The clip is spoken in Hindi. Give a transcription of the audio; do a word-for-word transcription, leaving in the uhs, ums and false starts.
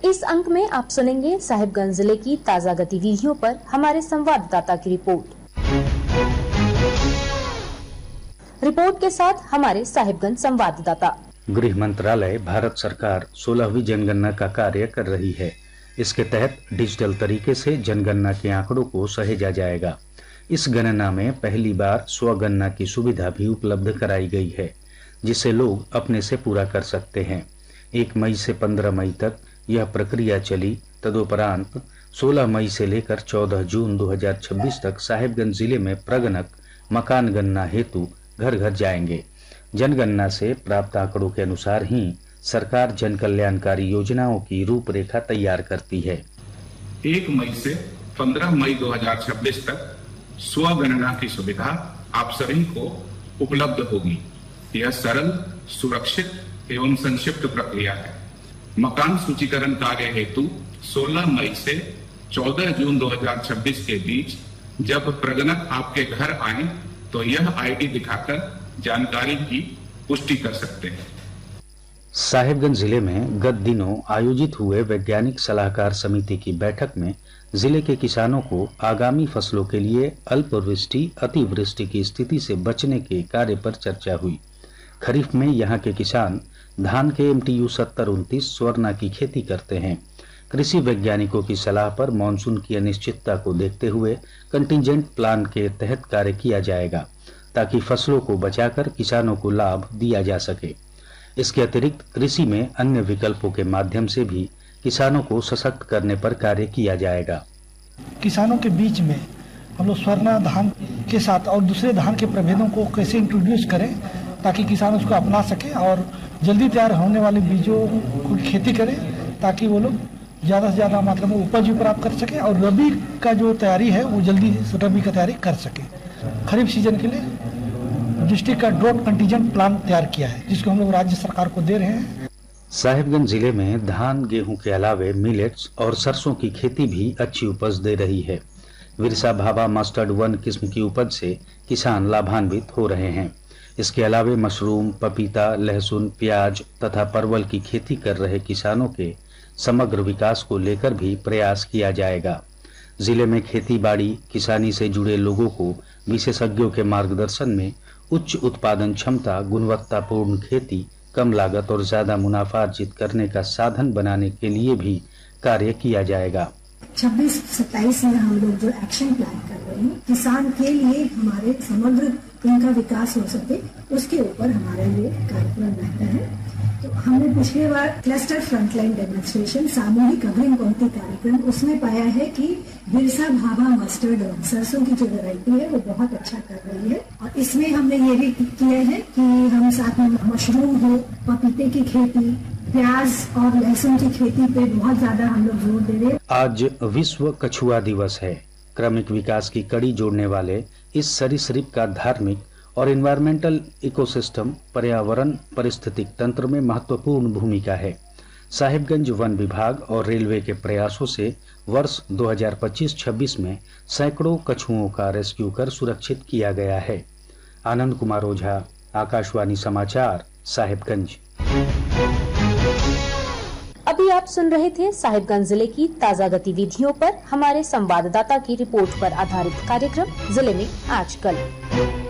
इस अंक में आप सुनेंगे साहिबगंज जिले की ताज़ा गतिविधियों पर हमारे संवाददाता की रिपोर्ट। रिपोर्ट के साथ हमारे साहिबगंज संवाददाता। गृह मंत्रालय भारत सरकार सोलहवीं जनगणना का कार्य कर रही है। इसके तहत डिजिटल तरीके से जनगणना के आंकड़ों को सहेजा जाएगा। इस गणना में पहली बार स्वगणना की सुविधा भी उपलब्ध कराई गई है, जिसे लोग अपने से पूरा कर सकते हैं। एक मई से पंद्रह मई तक यह प्रक्रिया चली। तदुपरांत सोलह मई से लेकर चौदह जून दो हज़ार छब्बीस तक साहिबगंज जिले में प्रगणक मकान गणना हेतु घर घर जाएंगे। जनगणना से प्राप्त आंकड़ों के अनुसार ही सरकार जन कल्याणकारी योजनाओं की रूपरेखा तैयार करती है। एक मई से पंद्रह मई दो हज़ार छब्बीस तक स्वगणना की सुविधा आप सभी को उपलब्ध होगी। यह सरल, सुरक्षित एवं संक्षिप्त प्रक्रिया है। मकान सूचीकरण कार्य हेतु सोलह मई से चौदह जून दो हज़ार छब्बीस के बीच जब प्रगणक आपके घर आए तो यह आईडी दिखाकर जानकारी की पुष्टि कर सकते हैं। साहिबगंज जिले में गत दिनों आयोजित हुए वैज्ञानिक सलाहकार समिति की बैठक में जिले के किसानों को आगामी फसलों के लिए अल्पवृष्टि, अतिवृष्टि की स्थिति से बचने के कार्य पर चर्चा हुई। खरीफ में यहां के किसान धान के एमटीयू सत्तर उनतीस स्वर्णा की खेती करते हैं। कृषि वैज्ञानिकों की सलाह पर मानसून की अनिश्चितता को देखते हुए कंटिजेंट प्लान के तहत कार्य किया जाएगा, ताकि फसलों को बचाकर किसानों को लाभ दिया जा सके। इसके अतिरिक्त कृषि में अन्य विकल्पों के माध्यम से भी किसानों को सशक्त करने पर कार्य किया जाएगा। किसानों के बीच में हम लोग स्वर्णा धान के साथ और दूसरे धान के प्रभेदों को कैसे इंट्रोड्यूस करें ताकि किसान उसको अपना सके और जल्दी तैयार होने वाले बीजों को खेती करें, ताकि वो लोग ज़्यादा से ज़्यादा मात्रा में उपज भी प्राप्त कर सके और रबी का जो तैयारी है वो जल्दी रबी का तैयारी कर सके। खरीफ सीजन के लिए डिस्ट्रिक्ट का ड्रॉट कंटीजेंट प्लान तैयार किया है, जिसको हम लोग राज्य सरकार को दे रहे हैं। साहिबगंज जिले में धान, गेहूं के अलावे मिलेट्स और सरसों की खेती भी अच्छी उपज दे रही है। विरसा भाभा मस्टर्ड वन किस्म की उपज से किसान लाभान्वित हो रहे हैं। इसके अलावे मशरूम, पपीता, लहसुन, प्याज तथा परवल की खेती कर रहे किसानों के समग्र विकास को लेकर भी प्रयास किया जाएगा। जिले में खेती बाड़ी, किसानी से जुड़े लोगों को विशेषज्ञों के मार्गदर्शन में उच्च उत्पादन क्षमता, गुणवत्तापूर्ण खेती, कम लागत और ज्यादा मुनाफा अर्जित करने का साधन बनाने के लिए भी कार्य किया जाएगा। छब्बीस सत्ताईस में हम लोग जो एक्शन प्लान कर रहे हैं, किसान के लिए हमारे समग्र इनका विकास हो सके, उसके ऊपर हमारे लिए कार्यक्रम रहता है। तो हमने पिछले बार क्लस्टर फ्रंटलाइन डेमोन्स्ट्रेशन सामूहिक अग्रिम पंक्ति कार्यक्रम, उसमें पाया है कि बिरसा भाभा मस्टर्ड सरसों की जो वैरायटी है वो बहुत अच्छा कर रही है। और इसमें हमने ये भी किया है कि हम साथ में मशरूम हो, पपीते की खेती, प्याज और लहसुन की खेती पे बहुत ज्यादा हम लोग जोर दे रहे हैं। आज विश्व कछुआ दिवस है। क्रमिक विकास की कड़ी जोड़ने वाले इस सरीसृप का धार्मिक और एनवायरमेंटल इकोसिस्टम, पर्यावरण पारिस्थितिक तंत्र में महत्वपूर्ण भूमिका है। साहिबगंज वन विभाग और रेलवे के प्रयासों से वर्ष दो हज़ार पच्चीस छब्बीस में सैकड़ों कछुओं का रेस्क्यू कर सुरक्षित किया गया है। आनंद कुमार ओझा, आकाशवाणी समाचार, साहिबगंज। अभी आप सुन रहे थे साहिबगंज जिले की ताज़ा गतिविधियों पर हमारे संवाददाता की रिपोर्ट पर आधारित कार्यक्रम जिले में आजकल।